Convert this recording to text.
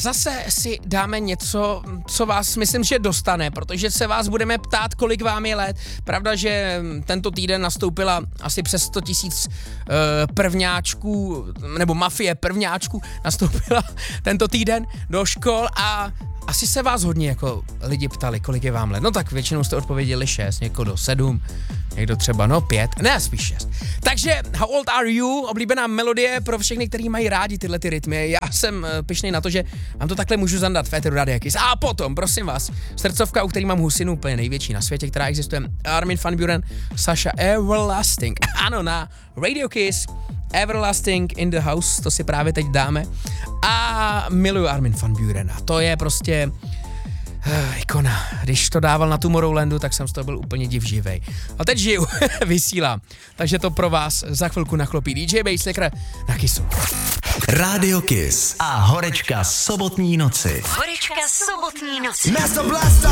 zase si dáme něco, co vás myslím, že dostane, protože se vás budeme ptát, kolik vám je let. Pravda, že tento týden nastoupila asi přes 100 000 prvňáčků, nebo mafie prvňáčků nastoupila tento týden do škol a asi se vás hodně jako lidi ptali, kolik je vám let. No tak většinou jste odpověděli 6, někdo 7, někdo třeba 5, ne spíš 6. Takže How Old Are You, oblíbená melodie pro všechny, kteří mají rádi tyhle ty rytmy. Já jsem pyšnej na to, že vám to takhle můžu zandat v éteru Radio Kiss. A potom, prosím vás, srdcovka, u který mám husinu úplně největší na světě, která existuje, Armin van Buuren, Sasha Everlasting. Ano, na Radio Kiss, Everlasting in the House, to si právě teď dáme. A miluju Armin van Buurena, to je prostě ikona. Když to dával na Tomorrowlandu, tak jsem z toho byl úplně divživej. A teď žiju, vysílám. Takže to pro vás za chvilku nachlopí DJ Basslicker na Kissu. Radio Kiss a horečka sobotní noci. Horečka sobotní noci. Master Blaster!